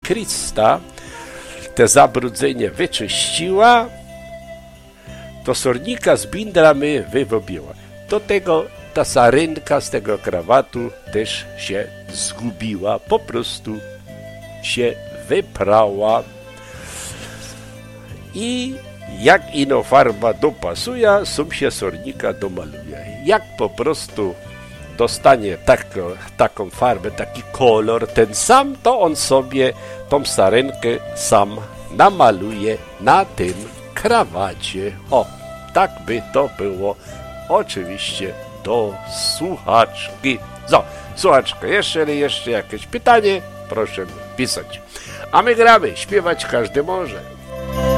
Chrysta te zabrudzenie wyczyściła, to sornika z bindrami wyrobiła. Do tego ta sarynka z tego krawatu też się zgubiła, po prostu się wyprała. I jak ino farba dopasuje, sam się sornika domaluje. Jak po prostu dostanie taką farbę, taki kolor, ten sam, to on sobie tą sarynkę sam namaluje na tym krawacie. O, tak by to było. Oczywiście do słuchaczki. Słuchaczka, jeszcze jakieś pytanie? Proszę pisać. A my gramy, śpiewać każdy może.